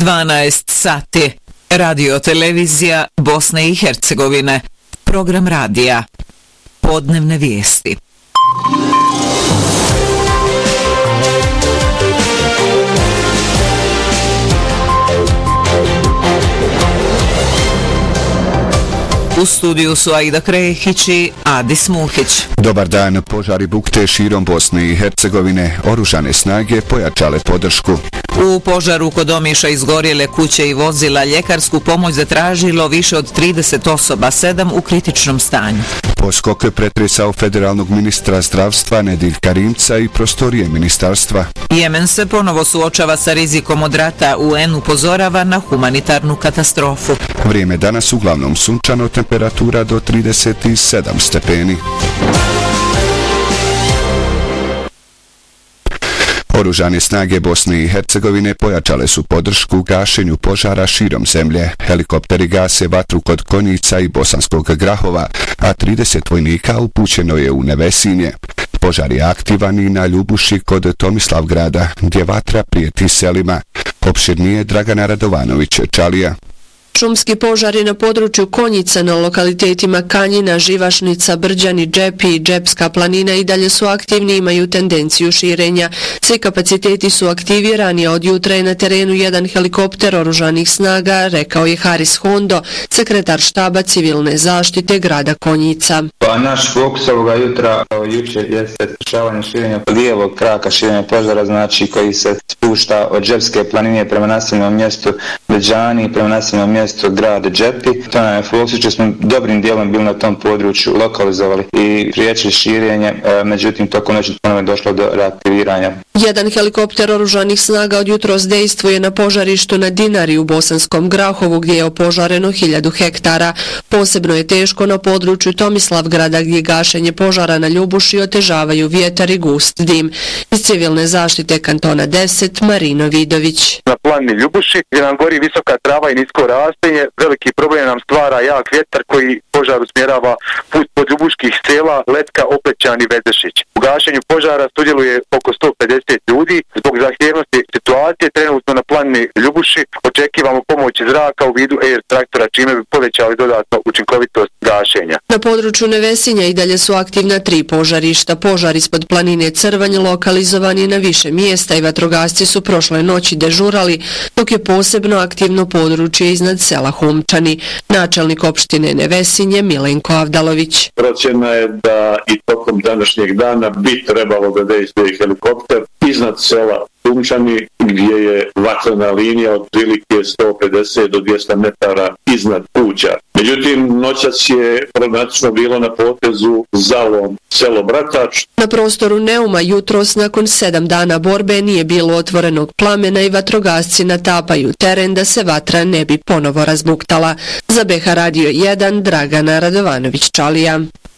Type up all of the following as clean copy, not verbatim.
12 sati. Radio televizija Bosne i Hercegovine. Program radija. Podnevne vijesti. U studiju su Aida Krehić i Adis Muhić. Dobar dan. Požari bukte širom Bosne i Hercegovine. Oružane snage pojačale podršku. U požaru kod Omiša izgorjele kuće i vozila, ljekarsku pomoć zatražilo više od 30 osoba, 7 u kritičnom stanju. Poskok pretresao federalnog ministra zdravstva Nediljka Rimca i prostorije ministarstva. Jemen se ponovo suočava sa rizikom od rata, UN upozorava na humanitarnu katastrofu. Vrijeme danas uglavnom sunčano, temperatura do 37 stepeni. Oružane snage Bosne i Hercegovine pojačale su podršku gašenju požara širom zemlje. Helikopteri gase vatru kod Konjica i Bosanskog Grahova, a 30 vojnika upućeno je u Nevesinje. Požar je aktivan i na Ljubuši kod Tomislavgrada, gdje vatra prijeti selima. Opširnije Dragana Radovanović Čalija. Šumski požari na području Konjica na lokalitetima Kanjina, Živašnica, Brđani, Džepi i Džepska planina i dalje su aktivni i imaju tendenciju širenja. Svi kapaciteti su aktivirani, a od jutra je na terenu jedan helikopter oružanih snaga, rekao je Haris Hondo, sekretar štaba civilne zaštite grada Konjica. Naš fokus ovoga jutra jučer jeste sprečavanje širenja lijevog kraka širenja požara, znači koji se spušta od Džepske planine prema naseljenom mjestu Brđani, prema naseljenom mjestu grada Džepi. To nam je fokus, jučer smo dobrim dijelom bili na tom području, lokalizovali i priječili širenje, međutim tokom noći ponovo je došlo do reaktiviranja. Jedan helikopter oružanih snaga od jutros dejstvuje na požarištu na Dinari u Bosanskom Grahovu, gdje je opožareno 1000 hektara. Posebno je teško na području Tomislavgrada, gdje gašenje požara na Ljubuši otežavaju vjetar i gust dim. Iz civilne zaštite kantona 10, Marino Vidović. Na planini Ljubuši, gdje nam gori visoka trava i nisko rastenje, veliki problem nam stvara jak vjetar koji požar usmjerava put pod ljubuških sela Letka, Oplećan i Vezešić. U gašenju požara sudjeluje oko 150 ljudi. Zbog zahtjevnosti situacije trenutno na planini Ljubuši očekivamo pomoć iz zraka u vidu air traktora, čime bi povećali dodatno učinkovitost gašenja. Na području Nevesinja i dalje su aktivna 3 požarišta. Požar ispod planine Crvanj lokalizovan je na više mjesta i vatrogasci su prošle noći dežurali, dok je posebno aktivno područje iznad sela Humčani. Načelnik opštine Nevesinje Milenko Avdalović. Procjena je da i tokom današnjeg dana bi trebalo da dejstvuje helikopter iznad sela Humčani, gdje je vatrena linija od prilike 150 do 200 metara iznad kuća. Međutim, noćas je problematično bilo na potezu Zalom, selo Bratač. Na prostoru Neuma jutros nakon 7 dana borbe nije bilo otvorenog plamena i vatrogasci natapaju teren da se vatra ne bi ponovo razbuktala. Za BH Radio 1, Dragana Radovanović Čalija.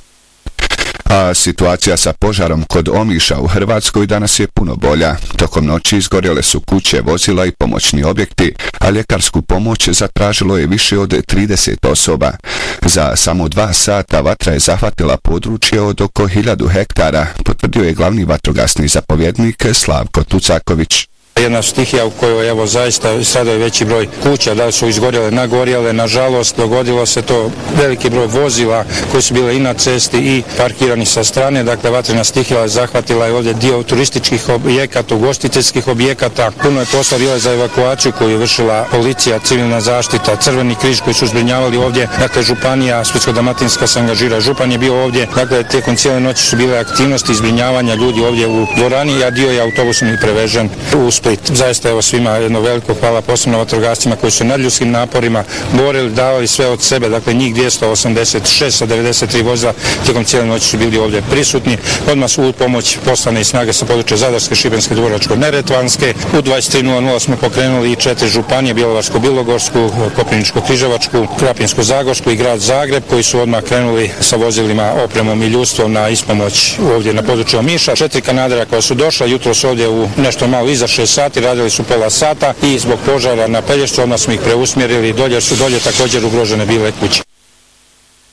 A situacija sa požarom kod Omiša u Hrvatskoj danas je puno bolja. Tokom noći izgorjele su kuće, vozila i pomoćni objekti, a ljekarsku pomoć zatražilo je više od 30 osoba. Za samo 2 sata vatra je zahvatila područje od oko 1000 hektara, potvrdio je glavni vatrogasni zapovjednik Slavko Tucaković. Jedna stihija u kojoj evo zaista sada je veći broj kuća, da su izgorjele, nagorjele, nažalost dogodilo se to veliki broj vozila koji su bile i na cesti i parkirani sa strane, dakle vatrena stihija je zahvatila je ovdje dio turističkih objekata, ugostiteljskih objekata, puno je posla bilo za evakuaciju koju je vršila policija, civilna zaštita, Crveni križ koji su zbrinjavali ovdje, dakle županija Splitsko-dalmatinska se angažira, župan je bio ovdje, dakle tijekom cijele noći su bile aktivnosti zbrinjavanja ljudi ovdje u dvorani, a dio je autobusom i prevežen u Split. Zaista evo svima jedno veliko hvala, posebno vatrogascima koji su nadljudskim naporima borili, davali sve od sebe, dakle njih 286 sa 93 vozila tijekom cijele noći su bili ovdje prisutni. Odmah su u pomoć poslane i snage sa područja Zadarske, Šibenske, Dubrovačko-neretvanske. U 23:00 smo pokrenuli i 4 županije, Bjelovarsko-bilogorsku, Koprivničko-križevačku, Krapinsko-zagorsku i grad Zagreb, koji su odmah krenuli sa vozilima, opremom i ljudstvom na ispomoć ovdje na području Omiša. 4 kanadera koja su došla jutros ovdje u nešto malo iza 6 sati, radili su pola sata i zbog požara na Pelješcu odmah smo ih preusmjerili dolje, jer su dolje također ugrožene bile kuće.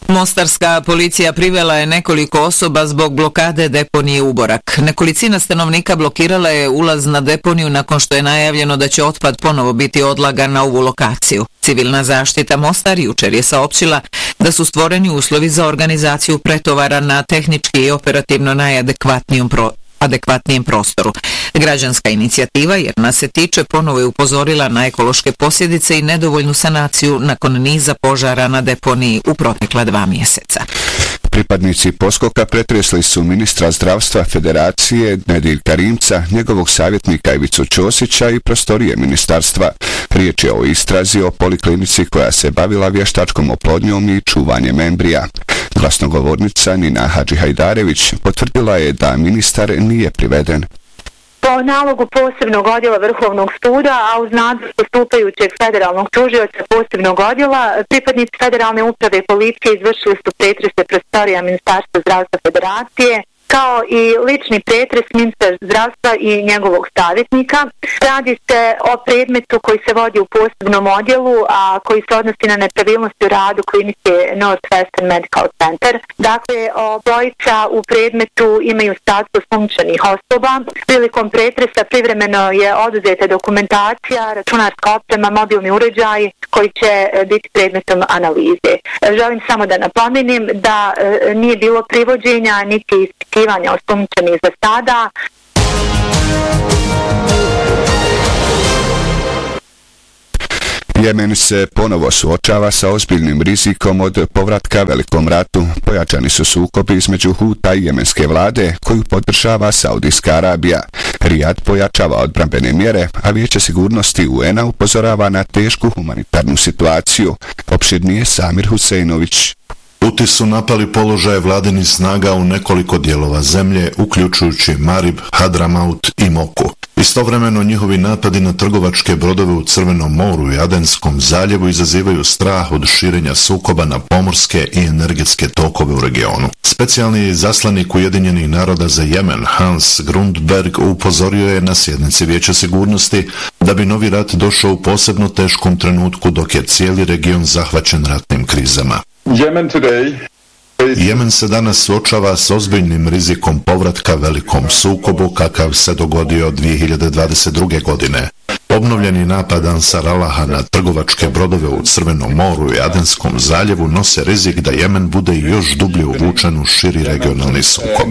Mostarska policija privela je nekoliko osoba zbog blokade deponije Uborak. Nekolicina stanovnika blokirala je ulaz na deponiju nakon što je najavljeno da će otpad ponovo biti odlagan na ovu lokaciju. Civilna zaštita Mostar jučer je saopćila da su stvoreni uslovi za organizaciju pretovara na tehnički i operativno najadekvatnijem prostoru. Građanska inicijativa, jer nas se tiče, ponovo je upozorila na ekološke posljedice i nedovoljnu sanaciju nakon niza požara na deponiji u protekla 2 mjeseca. Pripadnici poskoka pretresli su ministra zdravstva Federacije Nediljka Rimca, njegovog savjetnika Ivicu Ćosića i prostorije ministarstva. Riječ je o istrazi o poliklinici koja se bavila vještačkom oplodnjom i čuvanjem embrija. Glasnogovornica Nina Hadžihajdarević potvrdila je da ministar nije priveden. Po nalogu posebnog odjela Vrhovnog suda, a uz nadzor postupajućeg federalnog tužioca posebnog odjela, pripadnici federalne uprave i policije izvršili su pretrese prostorija Ministarstva zdravstva Federacije, kao i lični pretres ministra zdravstva i njegovog savjetnika. Radi se o predmetu koji se vodi u posebnom odjelu, a koji se odnosi na nepravilnosti u radu klinike Northwestern Medical Center. Dakle, obojica u predmetu imaju status sumnjičenih osoba. Prilikom pretresa privremeno je oduzeta dokumentacija, računarska oprema, mobilni uređaji koji će biti predmetom analize. Želim samo da napomenem da nije bilo privođenja niti ispitivanja osumnjičenih za sada. Jemen se ponovo suočava sa ozbiljnim rizikom od povratka velikom ratu. Pojačani su sukobi između Huta i jemenske vlade, koju podržava Saudijska Arabija. Rijad pojačava odbrambene mjere, a Vijeće sigurnosti UN-a upozorava na tešku humanitarnu situaciju. Opširnije Samir Huseinović. Huti su napali položaje vladinih snaga u nekoliko dijelova zemlje, uključujući Marib, Hadramaut i Moku. Istovremeno njihovi napadi na trgovačke brodove u Crvenom moru i Adenskom zaljevu izazivaju strah od širenja sukoba na pomorske i energetske tokove u regionu. Specijalni zaslanik Ujedinjenih naroda za Jemen, Hans Grundberg, upozorio je na sjednici Vijeća sigurnosti da bi novi rat došao u posebno teškom trenutku dok je cijeli region zahvaćen ratnim krizama. Jemen se danas suočava s ozbiljnim rizikom povratka velikom sukobu kakav se dogodio 2022. godine. Obnovljeni napad Ansar Allaha na trgovačke brodove u Crvenom moru i Adenskom zaljevu nose rizik da Jemen bude još dublje uvučen u širi regionalni sukob.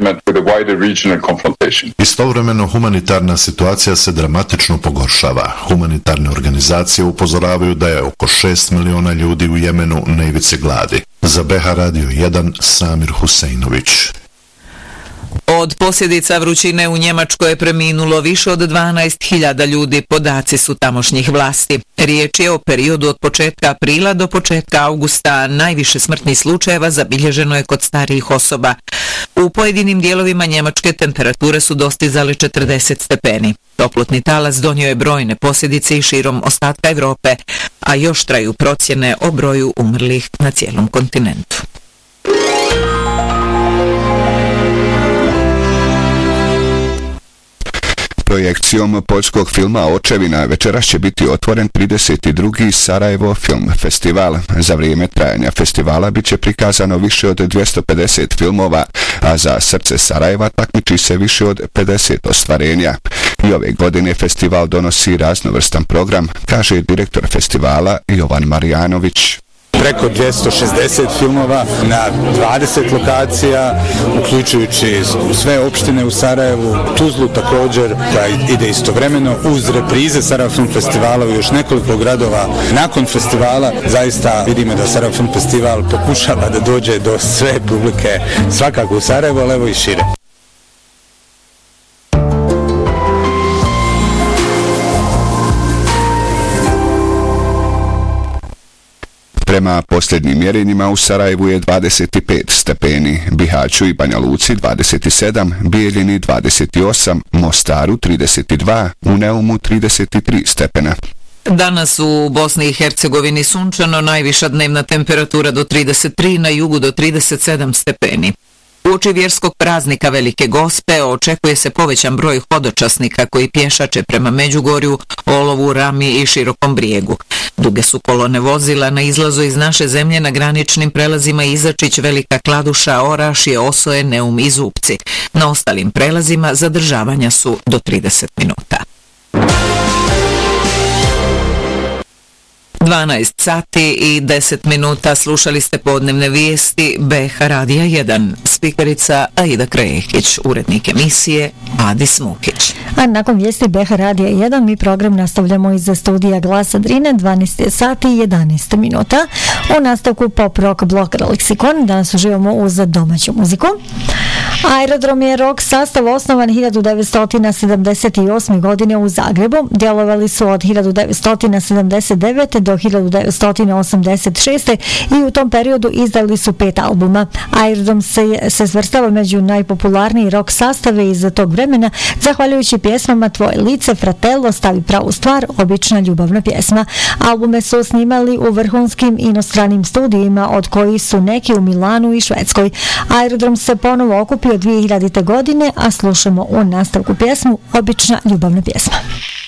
Istovremeno humanitarna situacija se dramatično pogoršava. Humanitarne organizacije upozoravaju da je oko 6 miliona ljudi u Jemenu na ivici gladi. Za BH Radio 1 Samir Huseinović. Od posljedica vrućine u Njemačkoj je preminulo više od 12.000 ljudi, podaci su tamošnjih vlasti. Riječ je o periodu od početka aprila do početka augusta. Najviše smrtnih slučajeva zabilježeno je kod starijih osoba. U pojedinim dijelovima Njemačke temperature su dostizale 40 stepeni. Toplotni talas donio je brojne posljedice i širom ostatka Europe, a još traju procjene o broju umrlih na cijelom kontinentu. Projekcijom poljskog filma Očevina večeras će biti otvoren 32. Sarajevo Film Festival. Za vrijeme trajanja festivala bit će prikazano više od 250 filmova, a za srce Sarajeva takmiči se više od 50 ostvarenja. I ove godine festival donosi raznovrstan program, kaže direktor festivala Jovan Marjanović. Preko 260 filmova na 20 lokacija, uključujući sve opštine u Sarajevu, Tuzlu također, koja ide istovremeno uz reprize Sarajevo Film Festivala u još nekoliko gradova. Nakon festivala zaista vidimo da Sarajevo Film Festival pokušava da dođe do sve publike, svakako u Sarajevu, ali evo i šire. Prema posljednjim mjerenjima u Sarajevu je 25 stepeni, Bihaću i Banja Luci 27, Bijeljini 28, Mostaru 32, u Neumu 33 stepena. Danas u Bosni i Hercegovini sunčano, najviša dnevna temperatura do 33, na jugu do 37 stepeni. Uoči vjerskog praznika Velike Gospe očekuje se povećan broj hodočasnika koji pješače prema Međugorju, Olovu, Rami i Širokom Brijegu. Duge su kolone vozila na izlazu iz naše zemlje na graničnim prelazima Izačić, Velika Kladuša, Orašje, Osoje, Neum i Zupci. Na ostalim prelazima zadržavanja su do 30 minuta. 12 sati i 10 minuta slušali ste podnevne vijesti BH Radija 1. Spikerica Aida Krekić, urednik emisije Adis Mukić. A nakon vijesti BH Radija 1 mi program nastavljamo iz studija Glasa Drine, 12 sati i 11 minuta. U nastavku pop rock blok Leksikon, danas uživamo uz domaću muziku. Aerodrom je rock sastav osnovan 1978. godine u Zagrebu. Djelovali su od 1979. do 1986. i u tom periodu izdali su 5 albuma. Aerodrom se svrstava među najpopularniji rock sastave iz tog vremena, zahvaljujući pjesmama Tvoje lice, Fratello, Stavi pravu stvar, Obična ljubavna pjesma. Albume su snimali u vrhunskim inostranim studijima, od kojih su neki u Milanu i Švedskoj. Aerodrom se ponovo okupio 2000. godine, a slušamo u nastavku pjesmu Obična ljubavna pjesma.